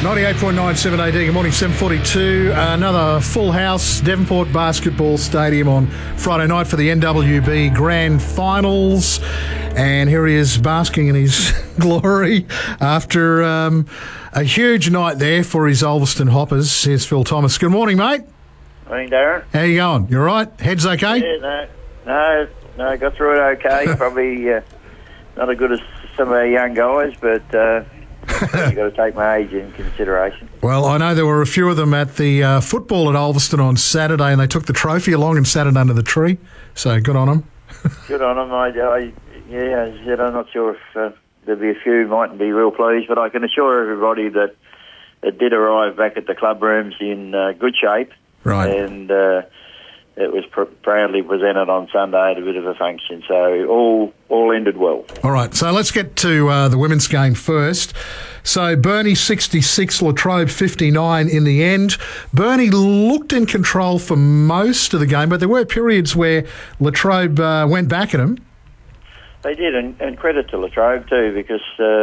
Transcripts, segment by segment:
98.97 AD. Good morning, 7:42. Another full house, Devonport Basketball Stadium on Friday night for the NWB Grand Finals. And here he is basking in his glory after a huge night there for his Ulverston Hoppers. Here's Phil Thomas. Good morning, mate. Morning, Darren. How you going? You all right? Head's okay? Yeah, no, got through it okay. Probably not as good as some of our young guys, but you've got to take my age in consideration. Well, I know there were a few of them at the football at Ulverston on Saturday, and they took the trophy along and sat it under the tree. So good on them. Good on them. As I said, I'm not sure if there'll be a few who mightn't be real pleased, but I can assure everybody that it did arrive back at the club rooms in good shape. Right. And it was proudly presented on Sunday at a bit of a function. So all ended well. All right, so let's get to the women's game first. So Burnie 66, Latrobe 59 in the end. Burnie looked in control for most of the game, but there were periods where Latrobe went back at them. They did, and credit to Latrobe too, because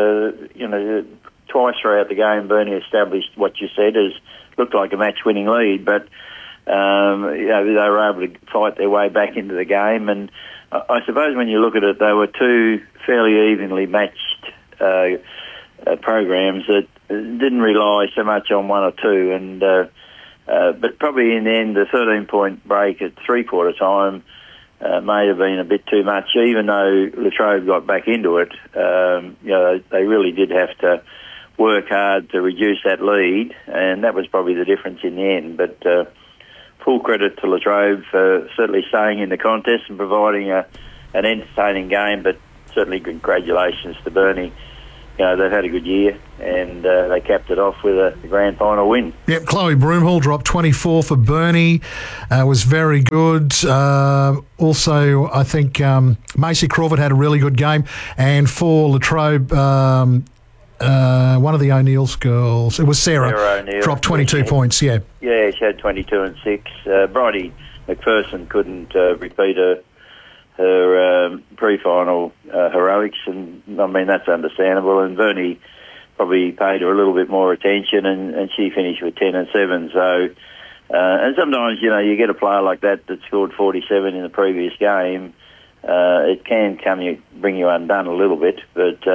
twice throughout the game, Burnie established what you said as looked like a match-winning lead, but they were able to fight their way back into the game. And I suppose when you look at it, they were two fairly evenly matched programs that didn't rely so much on one or two. And but probably in the end, the 13-point break at three-quarter time may have been a bit too much, even though Latrobe got back into it. They really did have to work hard to reduce that lead, and that was probably the difference in the end. But full credit to Latrobe for certainly staying in the contest and providing an entertaining game, but certainly congratulations to Burnie. They've had a good year, and they capped it off with a grand final win. Yep, Chloe Broomhall dropped 24 for Burnie. Was very good. Also, I think Macy Crawford had a really good game. And for Latrobe, one of the O'Neill's girls, it was Sarah O'Neill, dropped 22 points, yeah. Yeah, she had 22 and 6. Bridie McPherson couldn't repeat her pre-final heroics, and I mean, that's understandable. And Burnie probably paid her a little bit more attention, and she finished with 10 and 7. So, and sometimes, you get a player like that scored 47 in the previous game. It can bring you undone a little bit, but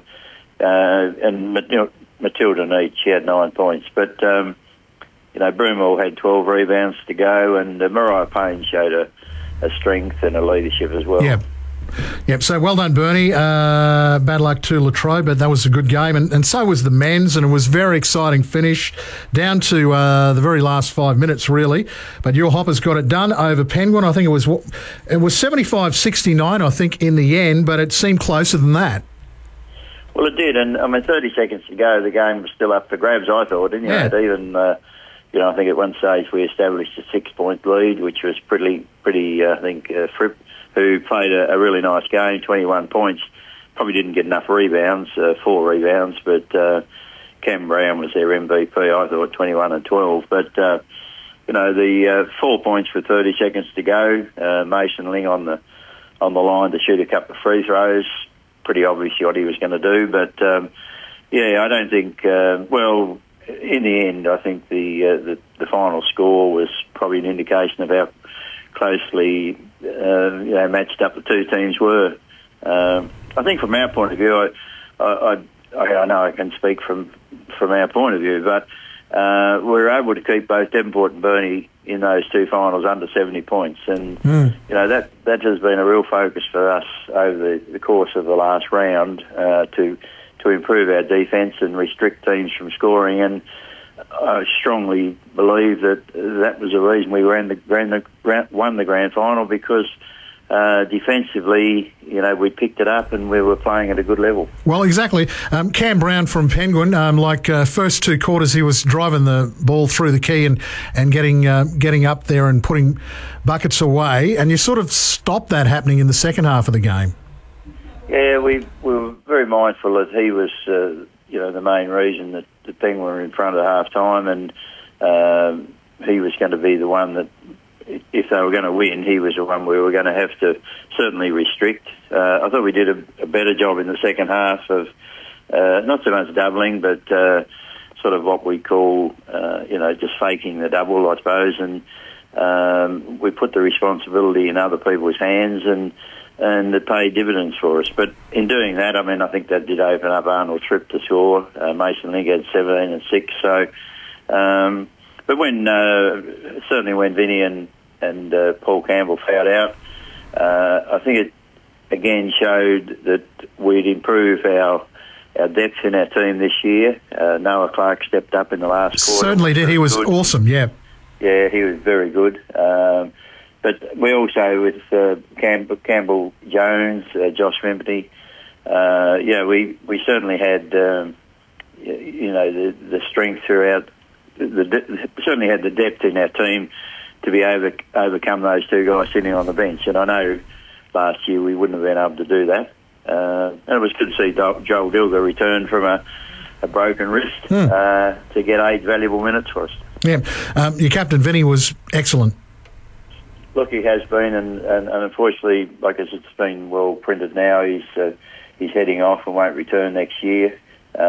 and Matilda Neat, she had 9 points, but Broomhall had 12 rebounds to go, and Mariah Payne showed a strength and a leadership as well. Yep. So well done, Burnie. Bad luck to Latrobe, but that was a good game, and so was the men's, and it was a very exciting finish down to the very last 5 minutes, really. But your Hoppers got it done over Penguin. I think it was 75-69, I think, in the end, but it seemed closer than that. Well, it did, and 30 seconds to go, the game was still up for grabs, I thought, didn't you? Yeah. Even, I think at one stage we established a 6-point lead, which was pretty. I think Fripp, who played a really nice game, 21 points, probably didn't get enough rebounds, 4 rebounds, but Cam Brown was their MVP, I thought, 21 and 12. But, the 4 points for 30 seconds to go, Mason Ling on the line to shoot a couple of free throws, pretty obvious what he was going to do, but I don't think. In the end, I think the final score was probably an indication of how closely matched up the two teams were. I think from our point of view, I know I can speak from our point of view, but we were able to keep both Devonport and Burnie in those two finals under 70 points, and that has been a real focus for us over the course of the last round to improve our defence and restrict teams from scoring. And I strongly believe that was the reason we won the grand final, because defensively, we picked it up and we were playing at a good level. Well, exactly. Cam Brown from Penguin, first 2 quarters, he was driving the ball through the key and getting up there and putting buckets away, and you sort of stopped that happening in the second half of the game. Yeah, we were very mindful that he was, the main reason that the Penguin were in front at half-time, and he was going to be the one that, if they were going to win, he was the one we were going to have to certainly restrict. I thought we did a better job in the second half of not so much doubling, but sort of what we call, just faking the double, I suppose, and we put the responsibility in other people's hands, and it paid dividends for us. But in doing that, I mean, I think that did open up Arnold Tripp to score. Mason Link had 17 and 6. So, but certainly when Vinny and Paul Campbell fouled out, I think it again showed that we'd improve our depth in our team this year. Noah Clark stepped up in the last quarter. Certainly did. He was awesome, yeah. Yeah, he was very good. But we also, with Campbell Jones, Josh Vimpany, we certainly had, the strength throughout. Certainly had the depth in our team to be overcome those two guys sitting on the bench. And I know last year we wouldn't have been able to do that. And it was good to see Joel Dilger return from a broken wrist to get 8 valuable minutes for us. Yeah, your captain Vinny was excellent. Look, he has been, and unfortunately, like as it's been well printed now, he's heading off and won't return next year.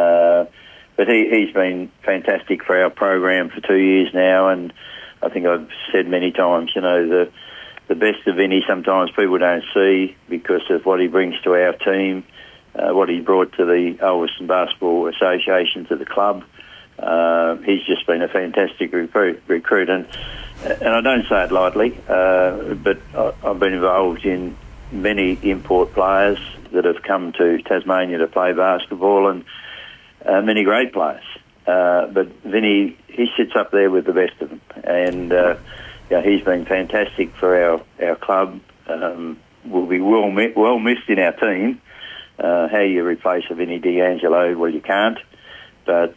But he's been fantastic for our program for 2 years now, and I think I've said many times, the best of Vinny sometimes people don't see because of what he brings to our team, what he brought to the Ulverston Basketball Association, to the club. He's just been a fantastic recruit, and I don't say it lightly, but I've been involved in many import players that have come to Tasmania to play basketball, and many great players. But Vinny, he sits up there with the best of them, and he's been fantastic for our club. Will be well missed in our team. How you replace a Vinny D'Angelo? Well, you can't. But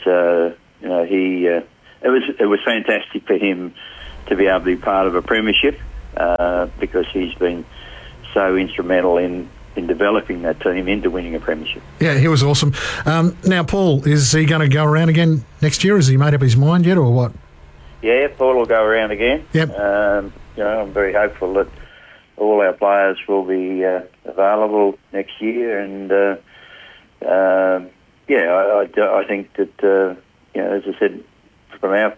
it was fantastic for him to be able to be part of a premiership because he's been so instrumental in developing that team into winning a premiership. Yeah, he was awesome. Now, Paul, is he going to go around again next year? Has he made up his mind yet, or what? Yeah, Paul will go around again. Yep. I'm very hopeful that all our players will be available next year, and I think that as I said, from our